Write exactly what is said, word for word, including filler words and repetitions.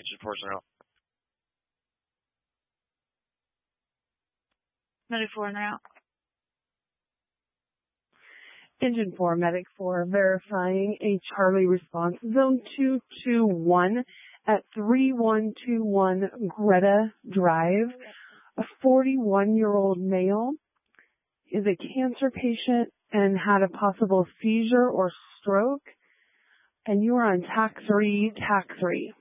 Engine personnel. Medic four and out. Engine four, Medic four, verifying a Charlie response. Zone two two one at three one two one Greta Drive. A forty-one-year-old male is a cancer patient and had a possible seizure or stroke. And you are on T A C three, T A C three.